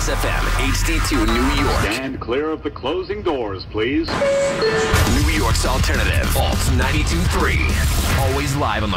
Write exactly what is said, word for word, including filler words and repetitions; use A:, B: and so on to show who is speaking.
A: F M, H D two New York.
B: Stand clear of the closing doors, please.
A: New York's alternative, Alt ninety-two point three. Always live on the